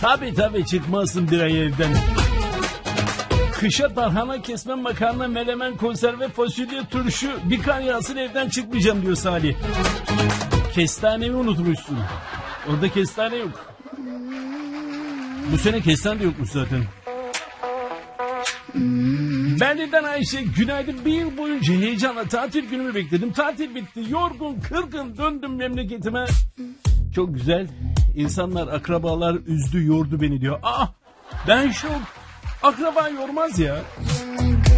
Tabii çıkmazsın bir ay evden. Kışa tarhana, kesme, makarna, melemen, konserve, fasulye, turşu, bir kar yağsın evden çıkmayacağım diyor Salih. Kestaneyi unutmuşsun. Orada kestane yok. Bu sene kestane de yokmuş zaten. Benden Ayşe, günaydın. Bir yıl boyunca heyecanla tatil günümü bekledim. Tatil bitti. Yorgun, kırgın döndüm memleketime. Çok güzel. İnsanlar, akrabalar üzdü, yordu beni diyor. Ben şok. Akraba yormaz ya.